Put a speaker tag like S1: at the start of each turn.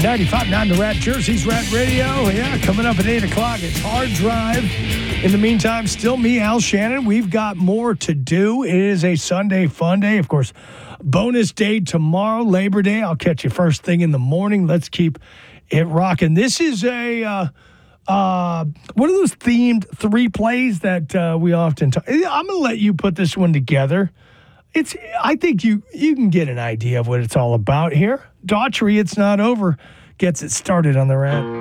S1: 95.9 The Rat, Jersey's Rat Radio. Yeah, coming up at 8 o'clock, it's Hard Drive. In the meantime, still me, Al Shannon. We've got more to do. It is a Sunday fun day. Of course, bonus day tomorrow, Labor Day. I'll catch you first thing in the morning. Let's keep it rocking. This is one of those themed three plays that we often talk. I'm going to let you put this one together. I think you can get an idea of what it's all about here. Daughtry, It's Not Over, gets it started on the Rat.